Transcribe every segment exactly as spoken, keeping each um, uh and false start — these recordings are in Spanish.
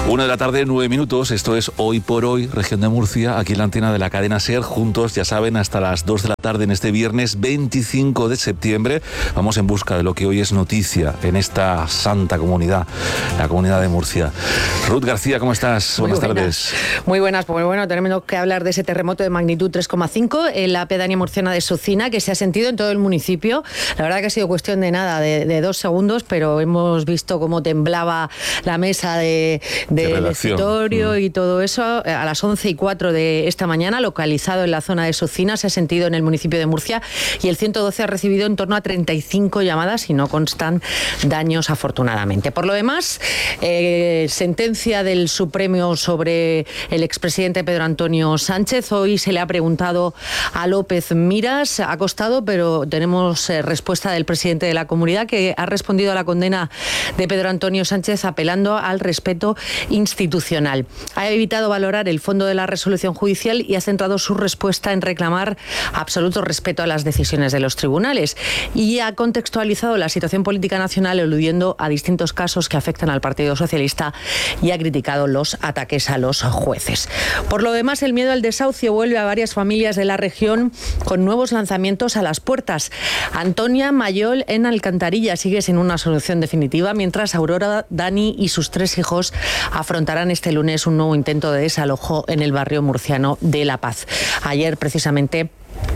Una de la tarde, nueve minutos. Esto es Hoy por Hoy, región de Murcia, aquí en la antena de la cadena SER. Juntos, ya saben, hasta las dos de la tarde en este viernes veinticinco de septiembre. Vamos en busca de lo que hoy es noticia en esta santa comunidad, la comunidad de Murcia. Ruth García, ¿cómo estás? Muy buenas, buenas tardes. Muy buenas. Pues bueno, tenemos que hablar de ese terremoto de magnitud tres coma cinco en la pedanía murciana de Socina, que se ha sentido en todo el municipio. La verdad que ha sido cuestión de nada, de, de dos segundos, pero hemos visto cómo temblaba la mesa de... de del escritorio y todo eso. A las once y cuatro de esta mañana, localizado en la zona de Socina, se ha sentido en el municipio de Murcia, y el ciento doce ha recibido en torno a treinta y cinco llamadas y no constan daños, afortunadamente. Por lo demás, eh, sentencia del Supremo sobre el expresidente Pedro Antonio Sánchez. Hoy se le ha preguntado a López Miras, ha costado, pero tenemos eh, respuesta del presidente de la comunidad, que ha respondido a la condena de Pedro Antonio Sánchez apelando al respeto institucional. Ha evitado valorar el fondo de la resolución judicial y ha centrado su respuesta en reclamar absoluto respeto a las decisiones de los tribunales, y ha contextualizado la situación política nacional eludiendo a distintos casos que afectan al Partido Socialista, y ha criticado los ataques a los jueces. Por lo demás, el miedo al desahucio vuelve a varias familias de la región con nuevos lanzamientos a las puertas. Antonia Mayol en Alcantarilla sigue sin una solución definitiva, mientras Aurora, Dani y sus tres hijos afrontarán este lunes un nuevo intento de desalojo en el barrio murciano de La Paz. Ayer, precisamente,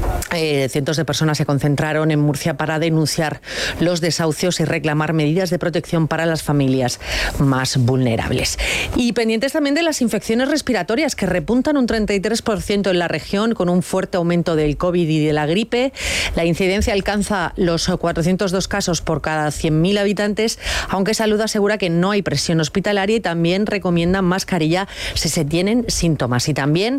Eh, cientos de personas se concentraron en Murcia para denunciar los desahucios y reclamar medidas de protección para las familias más vulnerables. Y pendientes también de las infecciones respiratorias, que repuntan un treinta y tres por ciento en la región, con un fuerte aumento del COVID y de la gripe. La incidencia alcanza los cuatrocientos dos casos por cada cien mil habitantes, aunque Salud asegura que no hay presión hospitalaria, y también recomiendan mascarilla si se tienen síntomas. Y también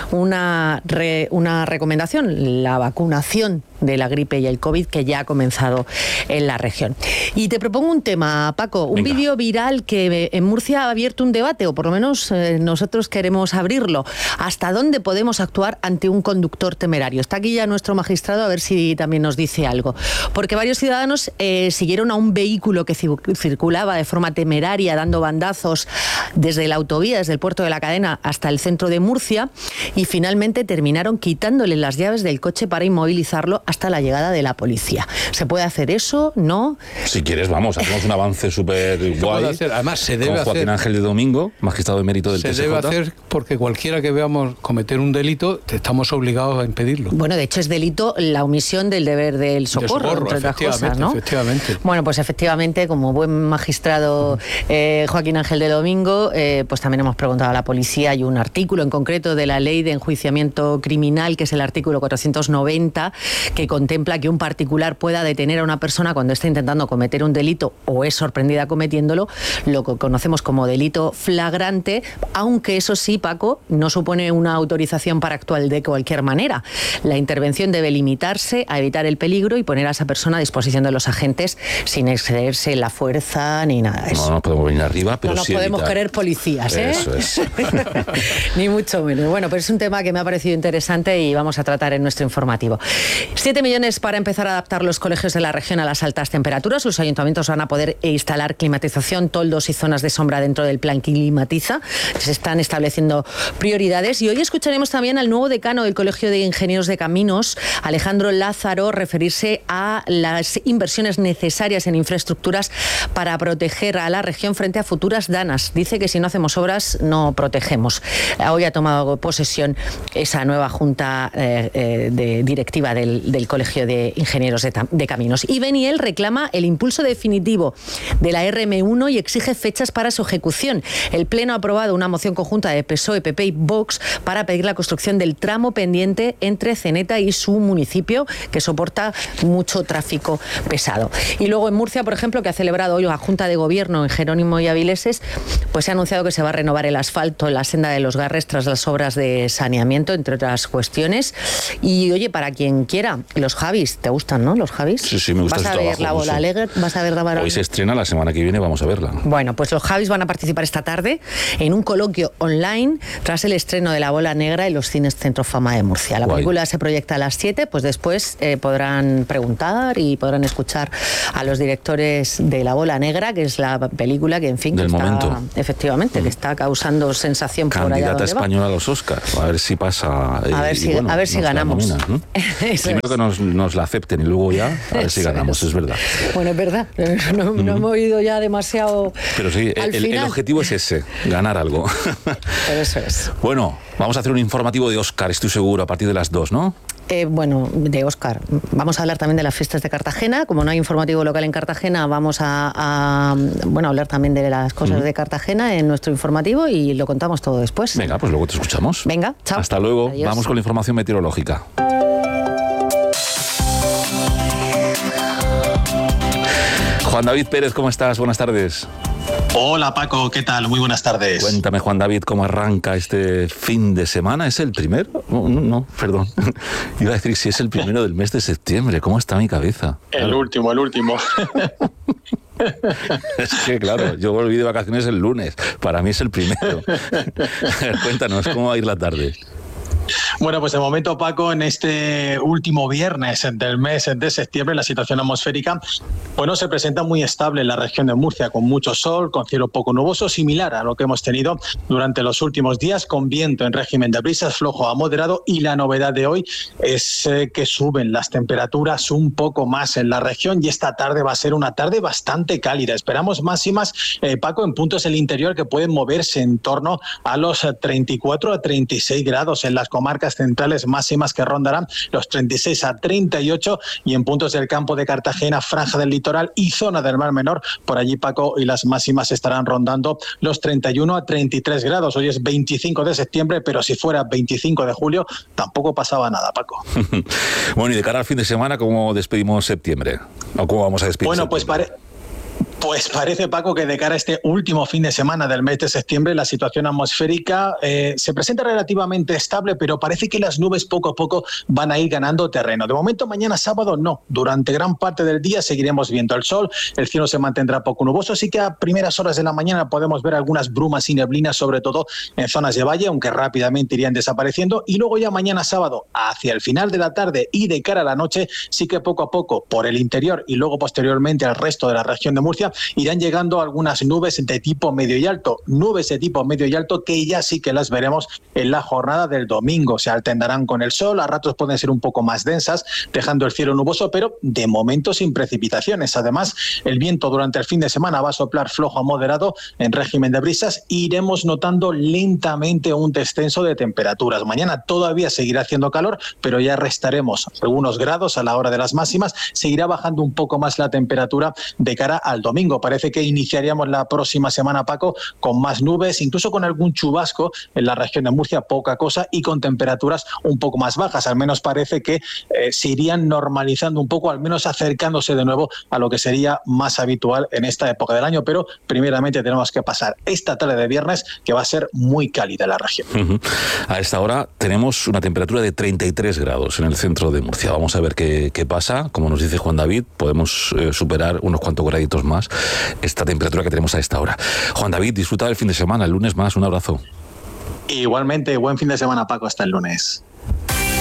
una, re, una recomendación, la vacunación de la gripe y el COVID, que ya ha comenzado en la región. Y te propongo un tema, Paco, un vídeo viral que en Murcia ha abierto un debate, o por lo menos eh, nosotros queremos abrirlo. ¿Hasta dónde podemos actuar ante un conductor temerario? Está aquí ya nuestro magistrado, a ver si también nos dice algo. Porque varios ciudadanos eh, siguieron a un vehículo que circulaba de forma temeraria, dando bandazos desde la autovía, desde el puerto de la Cadena hasta el centro de Murcia, y finalmente terminaron quitándole las llaves del coche para inmovilizarlo hasta la llegada de la policía. ¿Se puede hacer eso? ¿No? Si quieres, vamos, hacemos un avance súper guay. Además, se debe con Joaquín hacer, Ángel de Domingo, magistrado emérito del se T S J. Se debe hacer porque cualquiera que veamos cometer un delito, estamos obligados a impedirlo. Bueno, de hecho es delito la omisión del deber del socorro, de socorro, entre otras cosas, ¿no? Efectivamente. Bueno, pues efectivamente, como buen magistrado eh, Joaquín Ángel de Domingo, eh, pues también hemos preguntado a la policía. Hay un artículo en concreto de la Ley de Enjuiciamiento Criminal, que es el artículo cuatrocientos noventa, que contempla que un particular pueda detener a una persona cuando está intentando cometer un delito o es sorprendida cometiéndolo, lo que conocemos como delito flagrante, aunque eso sí, Paco, no supone una autorización para actuar de cualquier manera. La intervención debe limitarse a evitar el peligro y poner a esa persona a disposición de los agentes sin excederse en la fuerza ni nada de eso. No nos podemos venir arriba, pero no nos sí podemos evitar. querer policías, ¿eh? Eso es. Ni mucho menos. Bueno, pero es un tema que me ha parecido interesante y vamos a tratar en nuestro informativo. Siete millones para empezar a adaptar los colegios de la región a las altas temperaturas. Los ayuntamientos van a poder instalar climatización, toldos y zonas de sombra dentro del plan Climatiza. Se están estableciendo prioridades. Y hoy escucharemos también al nuevo decano del Colegio de Ingenieros de Caminos, Alejandro Lázaro, referirse a las inversiones necesarias en infraestructuras para proteger a la región frente a futuras danas. Dice que si no hacemos obras, no protegemos. Hoy ha tomado posesión esa nueva junta eh, eh, de directiva del, del Colegio de Ingenieros de, de Caminos. Y Beniel reclama el impulso definitivo de la R M uno y exige fechas para su ejecución. El Pleno ha aprobado una moción conjunta de P S O E, P P y Vox para pedir la construcción del tramo pendiente entre Ceneta y su municipio, que soporta mucho tráfico pesado. Y luego en Murcia, por ejemplo, que ha celebrado hoy la Junta de Gobierno en Jerónimo y Avileses, pues se ha anunciado que se va a renovar el asfalto en la senda de los Garres tras las obras de saneamiento, entre otras cuestiones. Y oye, para quien quiera los Javis, ¿te gustan, no? Los Javis. Sí, sí, me gusta. ¿Vas a ver La Bola Alegre? ¿Vas a ver la Bola? Hoy se estrena, la semana que viene vamos a verla. Bueno, pues los Javis van a participar esta tarde en un coloquio online tras el estreno de La Bola Negra en los cines Centro Fama de Murcia. La Guay. película se proyecta a las siete, pues después eh, podrán preguntar y podrán escuchar a los directores de La Bola Negra, que es la película que, en fin, Del que está, momento. efectivamente, mm. que está causando sensación por allá donde Candidata va. española a los Oscars. A ver si pasa. A ver y, si, bueno, a ver si ganamos. Nominan, ¿no? Primero es. que nos, nos la acepten y luego ya a ver si Eso ganamos, es. es verdad. Bueno, es verdad. No, no Mm. hemos ido ya demasiado. Pero sí, al el, el final. objetivo es ese, ganar algo. Pero eso es. Bueno, vamos a hacer un informativo de Oscar, estoy seguro, a partir de las dos, ¿no? Eh, bueno, de Óscar. Vamos a hablar también de las fiestas de Cartagena. Como no hay informativo local en Cartagena, vamos a, a bueno, hablar también de las cosas uh-huh. de Cartagena en nuestro informativo y lo contamos todo después. Venga, pues luego te escuchamos. Venga, chao. Hasta luego. Adiós. Vamos con la información meteorológica. Juan David Pérez, ¿cómo estás? Buenas tardes. Hola Paco, ¿qué tal? Muy buenas tardes. Cuéntame, Juan David, ¿cómo arranca este fin de semana? ¿Es el primero? No, no, no, perdón. Iba a decir si es el primero del mes de septiembre. ¿Cómo está mi cabeza? El claro. último, el último. Es que, claro, yo volví de vacaciones el lunes. Para mí es el primero. Cuéntanos, ¿cómo va a ir la tarde? Bueno, pues de momento, Paco, en este último viernes del mes de septiembre, la situación atmosférica, bueno, se presenta muy estable en la región de Murcia, con mucho sol, con cielo poco nuboso, similar a lo que hemos tenido durante los últimos días, con viento en régimen de brisas flojo a moderado, y la novedad de hoy es eh, que suben las temperaturas un poco más en la región y esta tarde va a ser una tarde bastante cálida. Esperamos máximas, eh, Paco, en puntos del interior que pueden moverse en torno a los treinta y cuatro a treinta y seis grados en las comarcas centrales, máximas que rondarán los treinta y seis a treinta y ocho, y en puntos del campo de Cartagena, franja del litoral y zona del Mar Menor, por allí, Paco, y las máximas estarán rondando los treinta y uno a treinta y tres grados. Hoy es veinticinco de septiembre, pero si fuera veinticinco de julio tampoco pasaba nada, Paco. Bueno, y de cara al fin de semana, ¿cómo despedimos septiembre? ¿O cómo vamos a despedir Bueno, septiembre? pues parece... Pues parece, Paco, que de cara a este último fin de semana del mes de septiembre, la situación atmosférica eh, se presenta relativamente estable, pero parece que las nubes poco a poco van a ir ganando terreno. De momento, mañana sábado no. Durante gran parte del día seguiremos viendo el sol, el cielo se mantendrá poco nuboso, así que a primeras horas de la mañana podemos ver algunas brumas y neblinas, sobre todo en zonas de valle, aunque rápidamente irían desapareciendo. Y luego ya mañana sábado, hacia el final de la tarde y de cara a la noche, sí que poco a poco por el interior y luego posteriormente al resto de la región de Murcia, irán llegando algunas nubes de tipo medio y alto, nubes de tipo medio y alto que ya sí que las veremos en la jornada del domingo. Se alternarán con el sol, a ratos pueden ser un poco más densas, dejando el cielo nuboso, pero de momento sin precipitaciones. Además, el viento durante el fin de semana va a soplar flojo a moderado en régimen de brisas e iremos notando lentamente un descenso de temperaturas. Mañana todavía seguirá haciendo calor, pero ya restaremos algunos grados a la hora de las máximas. Seguirá bajando un poco más la temperatura de cara al domingo. Parece que iniciaríamos la próxima semana, Paco, con más nubes, incluso con algún chubasco en la región de Murcia, poca cosa, y con temperaturas un poco más bajas. Al menos parece que eh, se irían normalizando un poco, al menos acercándose de nuevo a lo que sería más habitual en esta época del año. Pero primeramente tenemos que pasar esta tarde de viernes, que va a ser muy cálida en la región. Uh-huh. A esta hora tenemos una temperatura de treinta y tres grados en el centro de Murcia. Vamos a ver qué, qué pasa. Como nos dice Juan David, podemos eh, superar unos cuantos graditos más esta temperatura que tenemos a esta hora. Juan David, disfruta del fin de semana, el lunes más, un abrazo. Igualmente, buen fin de semana, Paco, hasta el lunes.